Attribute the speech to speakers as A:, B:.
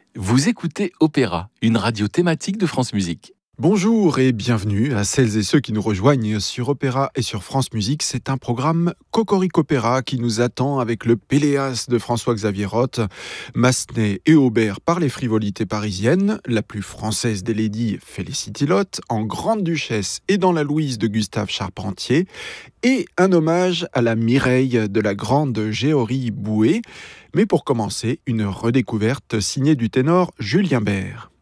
A: Vous écoutez Opéra, une radio thématique de France Musique.
B: Bonjour et bienvenue à celles et ceux qui nous rejoignent sur Opéra et sur France Musique. C'est un programme Cocorico Opéra qui nous attend avec le Péléas de François-Xavier Roth, Massenet et Aubert par les frivolités parisiennes, la plus française des ladies Félicity Lotte, en Grande-Duchesse et dans la Louise de Gustave Charpentier, et un hommage à la Mireille de la grande Géorie Bouet. Mais pour commencer, une redécouverte signée du ténor Julien Bert.